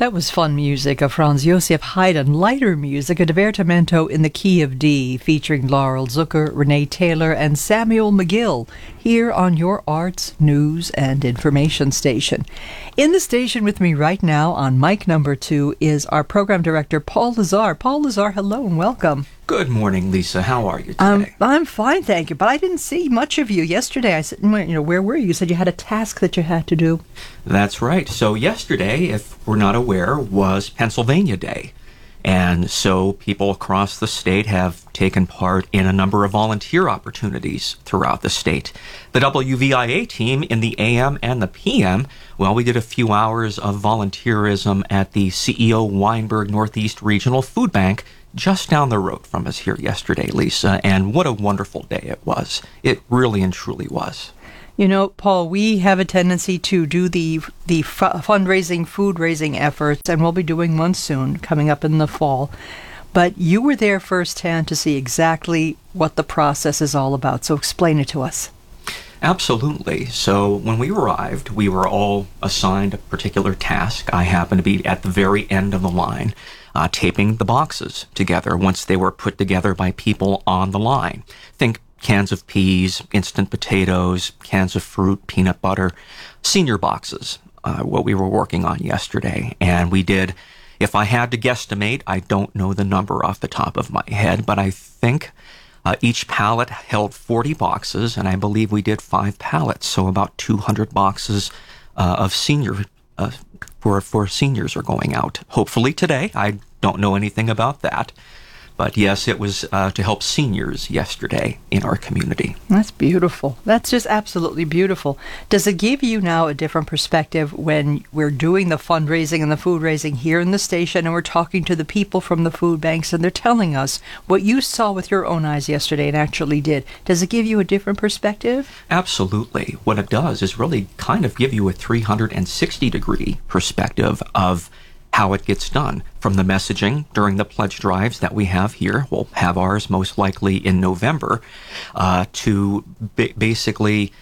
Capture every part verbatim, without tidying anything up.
That was fun music of Franz Josef Haydn, lighter music, a divertimento in the key of D, featuring Laurel Zucker, Renee Taylor, and Samuel McGill, here on your arts, news, and information station. In the station with me right now on mic number two is our program director, Paul Lazar. Paul Lazar, hello and welcome. Good morning, Lisa. How are you today? Um, I'm fine, thank you. But I didn't see much of you yesterday. I said, you know, where were you? You said you had a task that you had to do. That's right. So yesterday, if we're not aware, was Pennsylvania Day. And so people across the state have taken part in a number of volunteer opportunities throughout the state. The W V I A team in the A M and the P M, well, we did a few hours of volunteerism at the C E O Weinberg Northeast Regional Food Bank just down the road from us here yesterday, Lisa, and what a wonderful day it was. It really and truly was. You know, Paul, we have a tendency to do the the f- fundraising, food-raising efforts, and we'll be doing one soon, coming up in the fall. But you were there firsthand to see exactly what the process is all about, so explain it to us. Absolutely. So when we arrived, we were all assigned a particular task. I happened to be at the very end of the line, uh, taping the boxes together once they were put together by people on the line. Think cans of peas, instant potatoes, cans of fruit, peanut butter, senior boxes, uh, what we were working on yesterday. And we did, if I had to guesstimate, I don't know the number off the top of my head, but I think uh, each pallet held forty boxes, and I believe we did five pallets, so about two hundred boxes uh, of senior uh, for, for seniors are going out. Hopefully today. I don't know anything about that. But yes, it was uh, to help seniors yesterday in our community. That's beautiful. That's just absolutely beautiful. Does it give you now a different perspective when we're doing the fundraising and the food raising here in the station and we're talking to the people from the food banks and they're telling us what you saw with your own eyes yesterday and actually did? Does it give you a different perspective? Absolutely. What it does is really kind of give you a three hundred sixty degree perspective of how it gets done. From the messaging during the pledge drives that we have here, we'll have ours most likely in November, uh, to ba- basically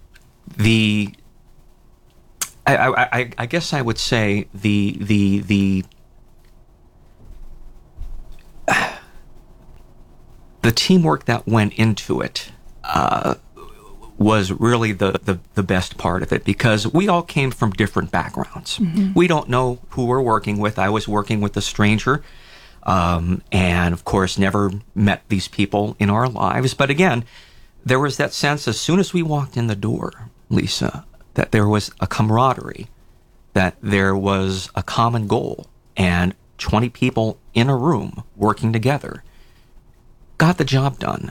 the, I, I, I guess I would say the, the, the, the teamwork that went into it, uh, was really the, the, the best part of it, because we all came from different backgrounds. Mm-hmm. We don't know who we're working with. I was working with a stranger, um, and of course never met these people in our lives. But again, there was that sense as soon as we walked in the door, Lisa, that there was a camaraderie, that there was a common goal, and twenty people in a room working together got the job done.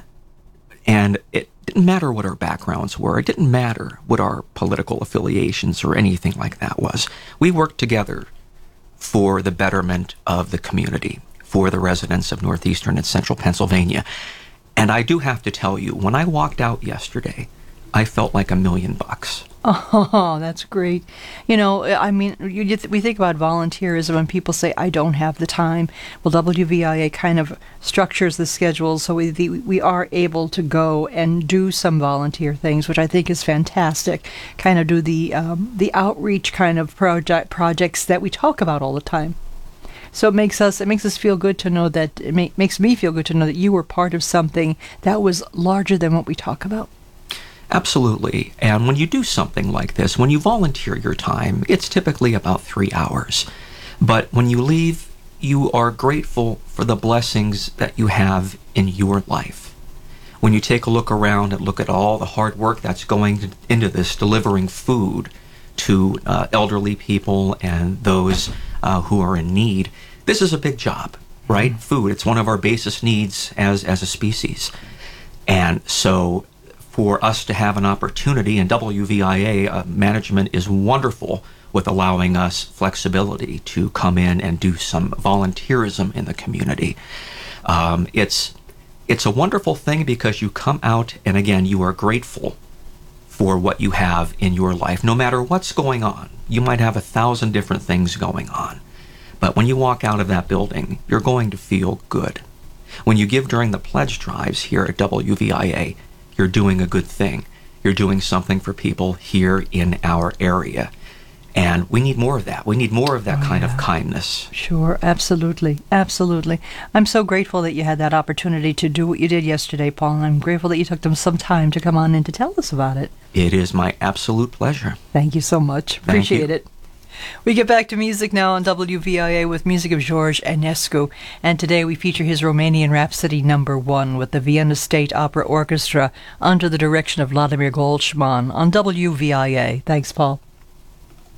And it didn't matter what our backgrounds were. It didn't matter what our political affiliations or anything like that was. We worked together for the betterment of the community, for the residents of northeastern and central Pennsylvania. And I do have to tell you, when I walked out yesterday, I felt like a million bucks. Oh, that's great. You know, I mean, you, you th- we think about volunteerism and people say, I don't have the time. Well, W V I A kind of structures the schedule so we the, we are able to go and do some volunteer things, which I think is fantastic. Kind of do the um, the outreach kind of project projects that we talk about all the time. So it makes us it makes us feel good to know that, it ma- makes me feel good to know that you were part of something that was larger than what we talk about. Absolutely. And when you do something like this, when you volunteer your time, it's typically about three hours. But when you leave, you are grateful for the blessings that you have in your life. When you take a look around and look at all the hard work that's going to, into this, delivering food to uh, elderly people and those uh, who are in need, this is a big job, right? Mm-hmm. Food, it's one of our basest needs as, as a species. And so for us to have an opportunity, and W V I A uh, management is wonderful with allowing us flexibility to come in and do some volunteerism in the community. Um, it's it's a wonderful thing because you come out and again, you are grateful for what you have in your life, no matter what's going on. You might have a thousand different things going on, but when you walk out of that building, you're going to feel good. When you give during the pledge drives here at W V I A, you're doing a good thing. You're doing something for people here in our area. And we need more of that. We need more of that Oh, kind yeah. of kindness. Sure, absolutely, absolutely. I'm so grateful that you had that opportunity to do what you did yesterday, Paul, and I'm grateful that you took them some time to come on in to tell us about it. It is my absolute pleasure. Thank you so much. Thank Appreciate you. it. We get back to music now on W V I A with music of George Enescu, and today we feature his Romanian Rhapsody number one with the Vienna State Opera Orchestra under the direction of Vladimir Goldschman on W V I A. Thanks, Paul.